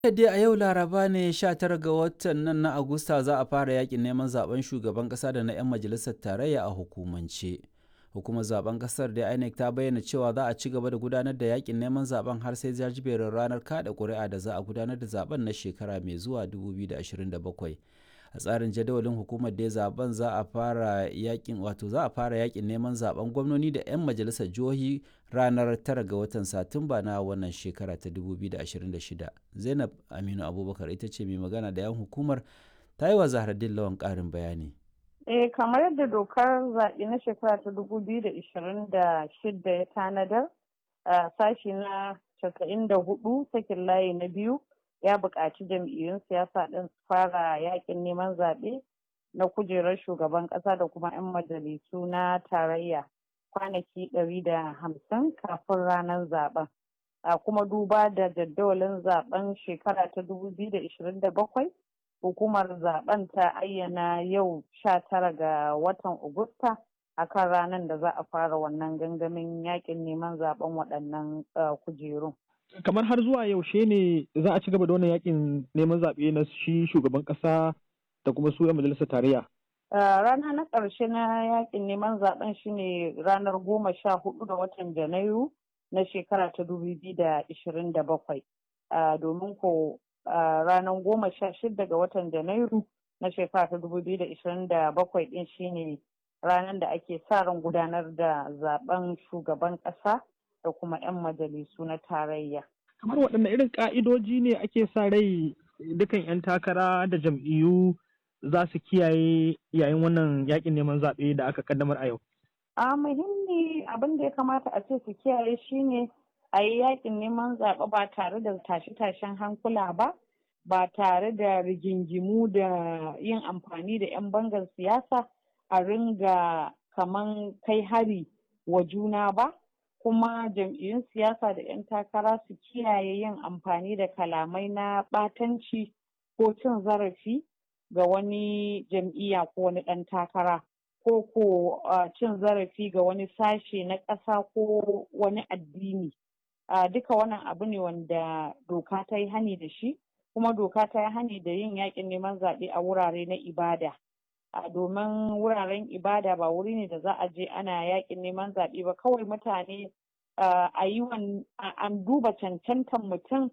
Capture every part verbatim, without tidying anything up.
dai a yau Laraba ne sha tara ga watan nan na Agusta za a fara yakin neman zaben shugaban kasa da na 'yan majalisar tarayya a hukumance. Hukumar zaben kasar da I N E C ta bayyana cewa za a ci gaba da gudanar da yakin neman zaben har sai jajiberin ranar kada ƙuri'a da za a gudanar da zaben na shekara mai zuwa dubu biyu da ashirin da bakwai. A tsarin jadawalin hukumar da zaben za a fara yakin wato za a fara yakin neman zaben gwamnoni da 'yan majalisar jihohi ranar tara ga watan Satumba na wannan shekara ta dubu biyu da ashirin da shida. Zainab Aminu Abubakar ita ce mai magana da 'yan hukumar, ta yi wa Zahraddin Lawan ƙarin bayani. Eh, kamar yadda dokar zaɓe na shekara ta dubu biyu da ashirin da shida ya tanadar, a sashi na casa'in da hudu sakin layi na biyu ya buƙaci jam'iyyun siyasa ɗin su fara yaƙin neman zaɓe na kujerar shugaban ƙasa da kuma 'yan majalisu na tarayya kwanaki ɗari da hamsin kafin ranar zaɓen. A kuma duba da jadawalin zaɓen shekara ta dubu biyu da ashirin da bakwai, hukumar zaɓen ta ayyana yau sha tara ga watan Agusta akan ranar da za a fara wannan gangamin yaƙin neman zaɓen waɗannan kujerun. Kamar har zuwa yaushe ne za a ci gaba da wannan yakin neman zaɓe na shi shugaban ƙasa da kuma su 'yan majalisar tarayya? Rana na ƙarshe na yakin neman zaɓen shine ranar goma sha hudu da watan Janairu na shekara ta dubu biyu da ashirin da bakwai. Domin ko ranar goma sha shida ga watan Janairu na shekara ta dubu biyu da ashirin da bakwai ɗin shine ranar da ake sa ran gudanar da zaɓen shugaban ƙasa da kuma 'yan majalisu na tarayya. Kamar waɗanne irin ƙa'idoji ne ake sa rai dukan 'yan takara da jam'iyyu za su kiyaye yayin wannan yaƙin neman zaɓe da aka kaddamar a yau? A muhimmi abin da ya kamata a ce su kiyaye shine a yi yaƙin neman zaɓe ba tare da tashe-tashen hankula ba, ba tare da rigingimu da yin amfani da 'yan bangar siyasa a ringa kaman kai hari wa juna ba. Kuma jam'iyyun siyasa da 'yan takara su kiyaye yin amfani da kalamai na ɓatanci ko cin zarafi ga wani jam'iyya ko wani ɗan takara, ko ko cin zarafi ga wani sashe na ƙasa ko wani addini. Duka wannan abu ne wanda doka ta yi hani da shi, kuma doka ta yi hani da yin yaƙin neman zaɓe a wurare na ibada. Domin wuraren ibada ba wuri ne da za a je ana yaƙin neman zaɓe ba, kawai mutane a yi an duba cancantan mutum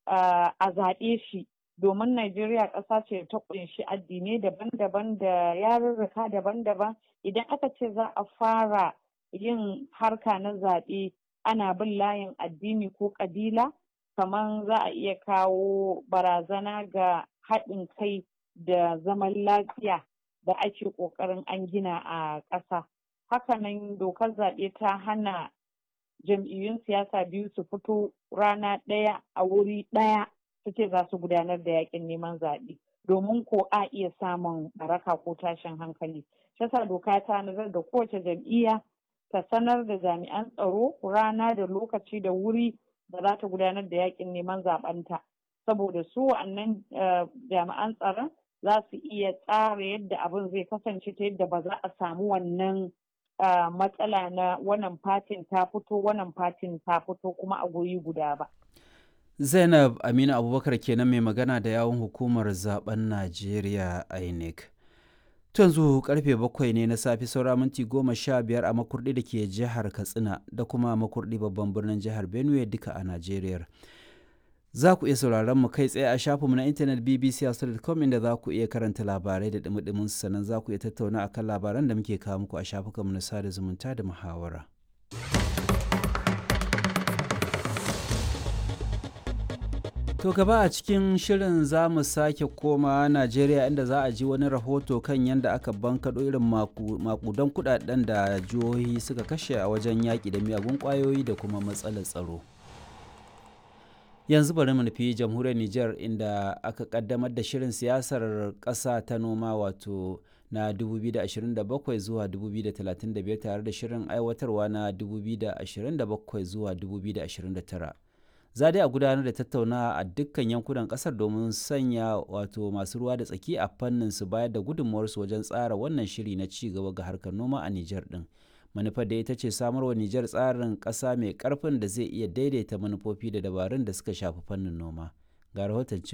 a zaɓe shi, domin Najeriya ƙasa ce ta ƙunshi addinai daban-daban da yarurruka daban-daban. Idan aka ce za a fara yin harka na zaɓe ana bin layin addini ko ƙabila, kamar za a iya kawo barazana ga haɗin kai da zaman lafiya da ake ƙoƙarin an gina a ƙasa. Hakanan dokar zaɓe ta hana jam'iyyun siyasa biyu su fito rana ɗaya a wuri ɗaya su ce za su gudanar da yaƙin neman zaɓe, domin ko a iya samun baraka ko tashin hankali. Shasa doka ta nazar da kowace jam'iyya ta sanar da jami'an tsaro rana da lokaci da wuri da za ta gudanar da yaƙin neman zaɓenta, saboda su wa'annan jami'an tsaron za su iya tsara yadda abin zai kasance ta yadda ba za a samu wannan matsala na wannan fatin ta fito wannan fatin ta fito kuma a guri guda ba. Zainab Aminu Abubakar kenan mai magana da yawun hukumar zaben Najeriya I N E C. Yanzu karfe bakwai ne na safe saura minti goma sha biyar a Makurdi da ke jihar Katsina da kuma Makurdi babban birnin jihar Benue duka a Najeriya. Za ku iya sauraron mu kai tsaye a shafinmu na intanet b b c hausa dot com inda za ku iya karanta labarai da dumi-dumin sannan za ku iya tattauna akan labaran da muke kawo muku a shafukanmu na sada zumunta da muhawara. To gaba a cikin shirin za mu sake koma Najeriya inda za a ji wani rahoto kan yadda aka bankaɗo irin makudan kudaden da jihohi suka kashe a wajen yaƙi da miyagun ƙwayoyi da kuma matsalar tsaro. Yanzu bari mu nufi jamhuriyar Nijar inda aka kaddamar da shirin siyasar ƙasa ta noma wato na dubu biyu da ashirin da bakwai zuwa dubu biyu da talatin da biyar tare da shirin aiwatarwa na dubu biyu da ashirin da bakwai zuwa dubu biyu da ashirin da tara. Za dai a gudanar da tattaunawa a dukkan yankunan kasar domin sanya wato masu ruwa da tsaki a fannin su bayar da gudunmuwarsu wajen tsara wannan shiri na ci gaba ga harkar noma a Nijar din. Manufar da ita ce samarwa Nijar tsarin ƙasa mai ƙarfin da zai iya daidaita manufofi da dabarun da suka shafi fannin noma. ga rahoton